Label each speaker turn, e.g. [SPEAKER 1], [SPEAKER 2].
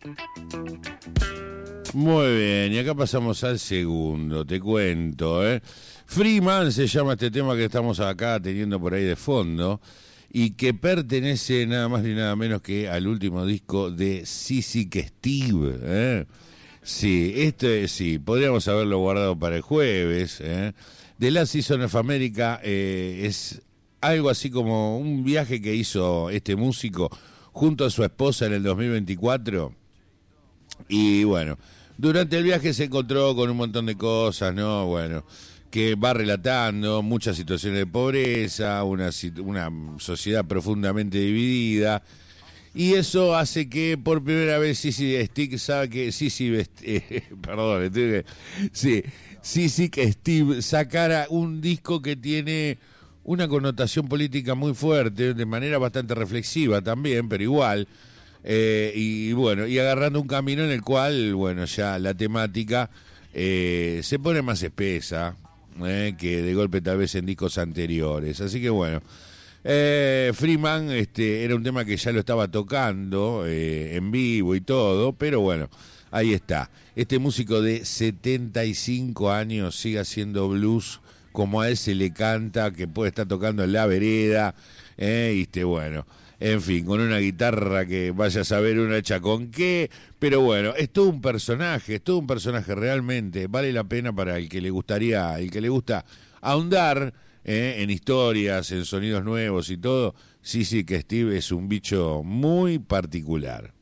[SPEAKER 1] Muy bien, y acá pasamos al segundo, te cuento, Freeman se llama este tema que estamos acá teniendo por ahí de fondo, y que pertenece nada más ni nada menos que al último disco de Sissy Steve, Sí, sí, podríamos haberlo guardado para el jueves, The Last Season of America es algo así como un viaje que hizo este músico junto a su esposa en el 2024, y bueno, durante el viaje se encontró con un montón de cosas, ¿no? Bueno, que va relatando muchas situaciones de pobreza, una sociedad profundamente dividida, y eso hace que por primera vez Sissy Steve sacara un disco que tiene una connotación política muy fuerte, de manera bastante reflexiva también, pero igual. Y bueno, y agarrando un camino en el cual, bueno, ya la temática se pone más espesa que de golpe tal vez en discos anteriores. Así que bueno, Freeman era un tema que ya lo estaba tocando en vivo y todo, pero bueno, ahí está. Este músico de 75 años sigue haciendo blues como a él se le canta, que puede estar tocando en la vereda, bueno, en fin, con una guitarra que vaya a saber una hecha con qué, pero bueno, es todo un personaje realmente, vale la pena para el que le gusta ahondar en historias, en sonidos nuevos y todo. Sí, que Steve es un bicho muy particular.